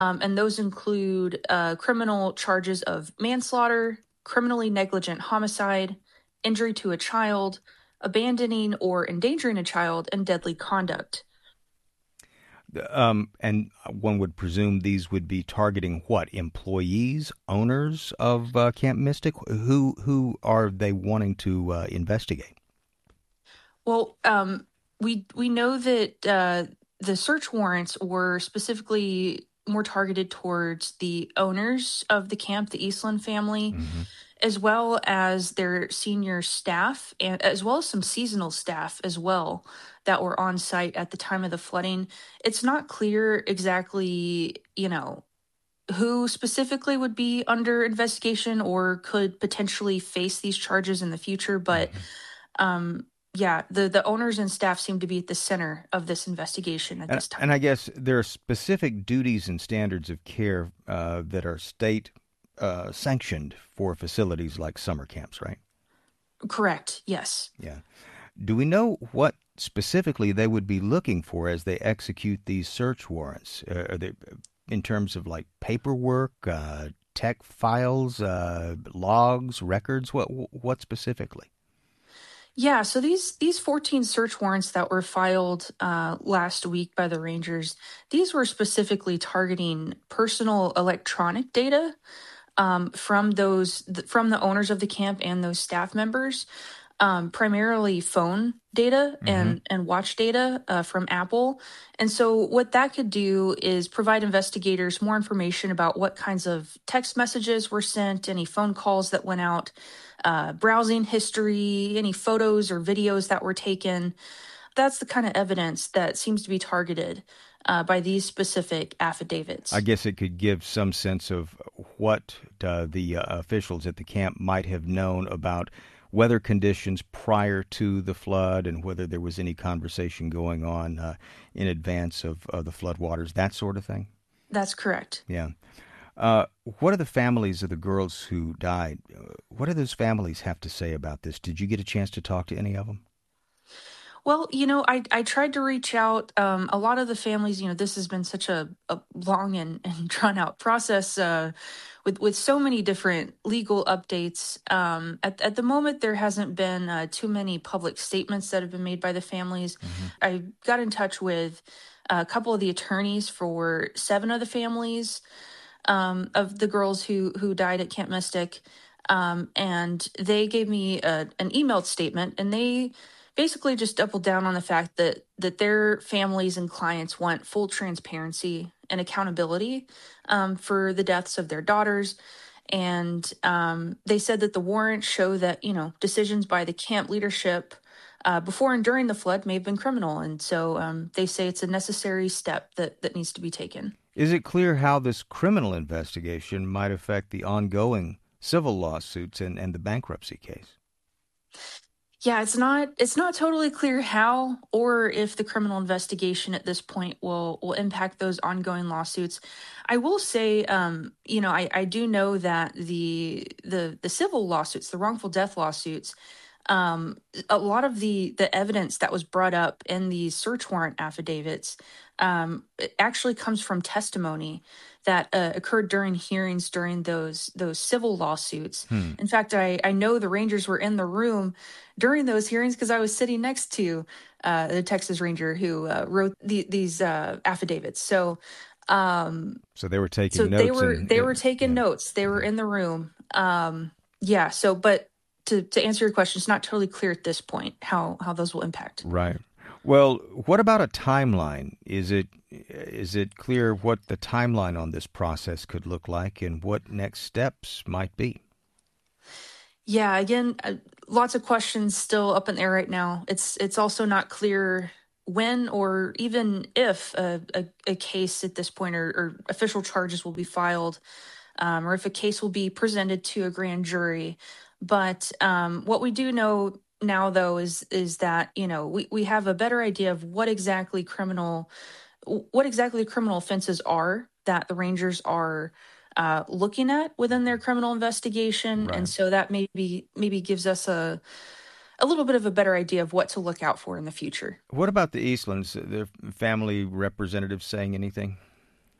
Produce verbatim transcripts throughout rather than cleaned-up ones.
Um, and those include uh, criminal charges of manslaughter, criminally negligent homicide, injury to a child, abandoning or endangering a child, and deadly conduct. Um, and one would presume these would be targeting what? Employees, owners of uh, Camp Mystic? Who who are they wanting to uh, investigate? Well, um, we we know that uh, the search warrants were specifically more targeted towards the owners of the camp, the Eastland family, Hmm. as well as their senior staff, and as well as some seasonal staff as well that were on site at the time of the flooding. It's not clear exactly, you know, who specifically would be under investigation or could potentially face these charges in the future, but Hmm. um, yeah, the the owners and staff seem to be at the center of this investigation at And this and I time. guess there are specific duties and standards of care uh, that are state uh, sanctioned for facilities like summer camps, right? Correct. Yes. Yeah. Do we know what specifically they would be looking for as they execute these search warrants? Uh, are they in terms of like paperwork, uh, tech files, uh, logs, records? What what specifically? Yeah, so these these fourteen search warrants that were filed uh, last week by the Rangers, these were specifically targeting personal electronic data um, from those th- from the owners of the camp and those staff members, um, primarily phone data Hmm. and and watch data uh, from Apple. And so what that could do is provide investigators more information about what kinds of text messages were sent, any phone calls that went out, uh, browsing history, any photos or videos that were taken. That's the kind of evidence that seems to be targeted uh, by these specific I affidavits. guess it could give some sense of what uh, the uh, officials at the camp might have known about weather conditions prior to the flood and whether there was any conversation going on uh, in advance of, of the floodwaters, that sort of thing. That's correct. Yeah. Uh, what are the families of the girls who died? Uh, What do those families have to say about this? Did you get a chance to talk to any of them? Well, you know, I I tried to reach out. Um, a lot of the families, you know, this has been such a, a long and, and drawn out process uh, with with so many different legal updates. Um, at at the moment, there hasn't been uh, too many public statements that have been made by the families. Hmm. I got in touch with a couple of the attorneys for seven of the families um, of the girls who who died at Camp Mystic, um, and they gave me a, an emailed statement, and they basically just doubled down on the fact that that their families and clients want full transparency and accountability um, for the deaths of their daughters. And um, they said that the warrants show that you know decisions by the camp leadership uh, before and during the flood may have been criminal, and so um, they say it's a necessary step that that needs to be taken. Is it clear how this criminal investigation might affect the ongoing civil lawsuits and, and the bankruptcy case? Yeah, it's not it's not totally clear how or if the criminal investigation at this point will will impact those ongoing lawsuits. I will say, um, you know, I, I do know that the the the civil lawsuits, the wrongful death lawsuits, um, a lot of the the evidence that was brought up in these search warrant affidavits um, it actually comes from testimony that uh, occurred during hearings during those those civil lawsuits. Hmm. In fact, I I know the Rangers were in the room during those hearings because I was sitting next to uh, the Texas Ranger who uh, wrote the, these uh, affidavits. So, um, So they were so taking they notes were and, they uh, were taking yeah. notes. They were Hmm. in the room. Um, yeah. So, but to to answer your question, it's not totally clear at this point how how those will impact. Right. Well, what about a timeline? Is it is it clear what the timeline on this process could look like and what next steps might be? Yeah. Again, uh, lots of questions still up in the air right now. It's it's also not clear when or even if a, a, a case at this point or, or official charges will be filed um, or if a case will be presented to a grand jury. But um, what we do know now, though, is is that you know we, we have a better idea of what exactly criminal what exactly criminal offenses are that the Rangers are uh, looking at within their criminal investigation, and Right. so that maybe maybe gives us a a little bit of a better idea of what to look out for in the future. What about the Eastlands? Their family representatives saying anything?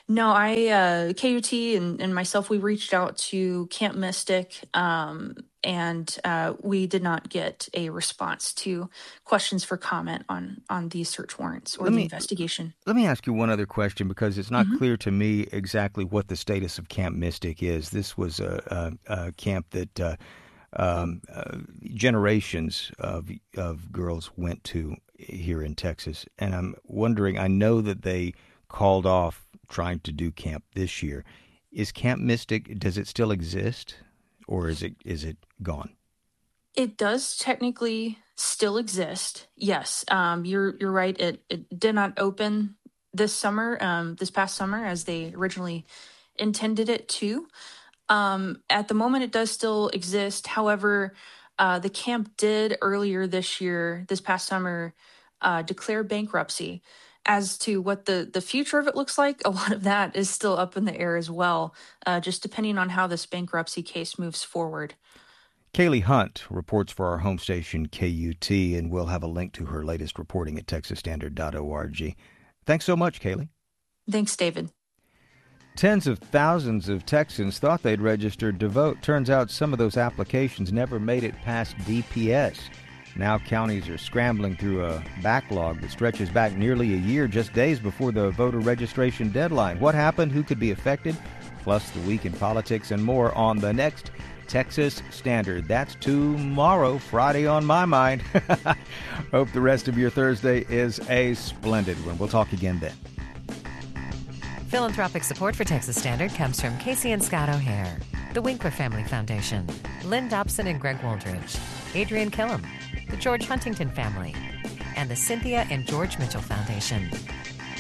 No, I, uh, K U T and, and myself, we reached out to Camp Mystic, um, and uh, we did not get a response to questions for comment on on these search warrants or Let the me investigation. let me ask you one other question because it's not hmm clear to me exactly what the status of Camp Mystic is. This was a, a, a camp that uh, um, uh, generations of of girls went to here in Texas, and I'm wondering. I know that they called off trying to do camp this year. Is Camp Mystic? Does it still exist, or is it is it gone? It does technically still exist. Yes, um, you're you're right. It it did not open this summer, um, this past summer, as they originally intended it to. Um, at the moment, it does still exist. However, uh, the camp did earlier this year, this past summer, uh, declare bankruptcy. As to what the, the future of it looks like, a lot of that is still up in the air as well, uh, just depending on how this bankruptcy case moves forward. Kaylee Hunt reports for our home station K U T, and we'll have a link to her latest reporting at texas standard dot org. Thanks so much, Kaylee. Thanks, David. Tens of thousands of Texans thought they'd registered to vote. Turns out some of those applications never made it past D P S. Now counties are scrambling through a backlog that stretches back nearly a year, just days before the voter registration deadline. What happened? Who could be affected? Plus the week in politics and more on the next Texas Standard. That's tomorrow, Friday on my mind. Hope the rest of your Thursday is a splendid one. We'll talk again then. Philanthropic support for Texas Standard comes from Casey and Scott O'Hare, the Winkler Family Foundation, Lynn Dobson and Greg Wooldridge, Adrian Killam, the George Huntington Family, and the Cynthia and George Mitchell Foundation.